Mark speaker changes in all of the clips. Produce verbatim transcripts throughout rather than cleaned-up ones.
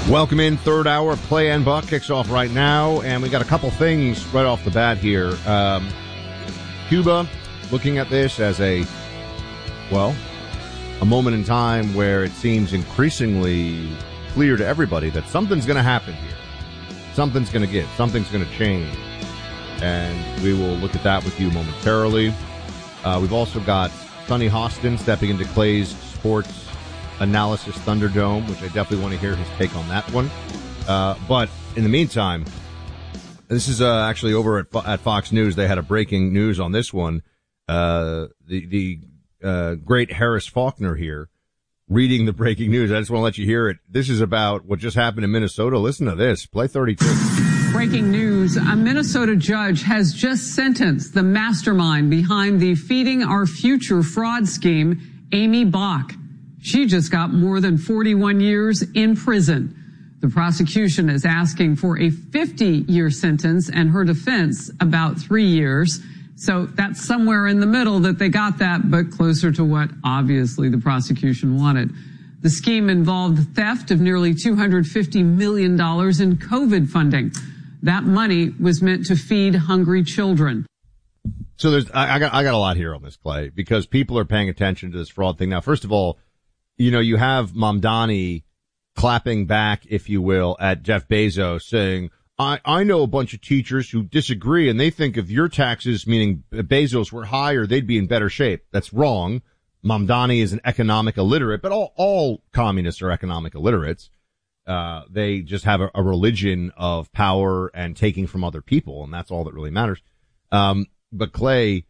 Speaker 1: Welcome in, third hour, Play and Buck kicks off right now, and we got a couple things right off the bat here. Um, Cuba looking at this as a, well, a moment in time where it seems increasingly clear to everybody that something's going to happen here. Something's going to give. Something's going to change. And we will look at that with you momentarily. Uh, we've also got Sonny Hostin stepping into Clay's sports analysis Thunderdome, which I definitely want to hear his take on that one. Uh, but in the meantime, this is uh, actually over at, at Fox News. They had a breaking news on this one. Uh, the the uh, great Harris Faulkner here reading the breaking news. I just want to let you hear it. This is about what just happened in Minnesota. Listen to this. Play thirty-two.
Speaker 2: Breaking news. A Minnesota judge has just sentenced the mastermind behind the Feeding Our Future fraud scheme, Amy Bach. She just got more than forty-one years in prison. The prosecution is asking for a fifty-year sentence and her defense about three years. So that's somewhere in the middle that they got that, but closer to what obviously the prosecution wanted. The scheme involved theft of nearly two hundred fifty million dollars in COVID funding. That money was meant to feed hungry children.
Speaker 1: So there's, I, I got, I got a lot here on this, Clay, because people are paying attention to this fraud thing. Now, first of all, you know, you have Mamdani clapping back, if you will, at Jeff Bezos saying, I, I know a bunch of teachers who disagree and they think if your taxes, meaning Bezos, were higher, they'd be in better shape. That's wrong. Mamdani is an economic illiterate, but all, all communists are economic illiterates. Uh, they just have a, a religion of power and taking from other people, and that's all that really matters. Um, but Clay,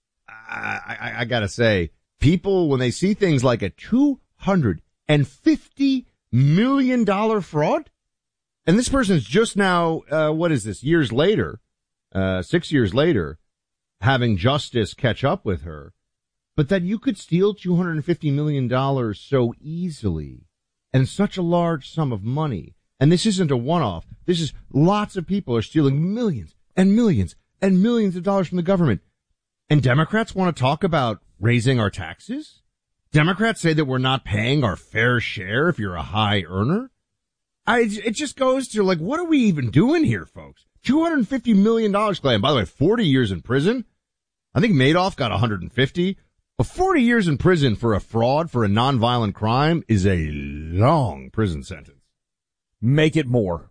Speaker 1: I, I, I gotta say, people, when they see things like a two hundred fifty million dollars fraud, and this person's just now, uh, what is this, years later, uh, six years later, having justice catch up with her, but that you could steal two hundred fifty million dollars so easily, and such a large sum of money. And this isn't a one-off. This is lots of people are stealing millions and millions and millions of dollars from the government. And Democrats want to talk about raising our taxes? Democrats say that we're not paying our fair share if you're a high earner? I, it just goes to, like, what are we even doing here, folks? two hundred fifty million dollars, Clay. And by the way, forty years in prison. I think Madoff got one hundred fifty. But forty years in prison for a fraud, for a nonviolent crime, is a long prison sentence.
Speaker 3: Make it more.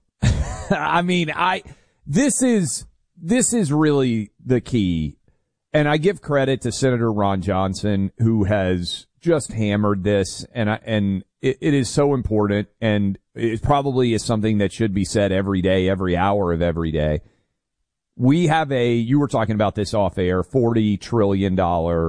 Speaker 3: I mean, I, this is, this is really the key. And I give credit to Senator Ron Johnson, who has just hammered this, and I, and it, it is so important, and it probably is something that should be said every day, every hour of every day. We have a, you were talking about this off air, forty trillion dollars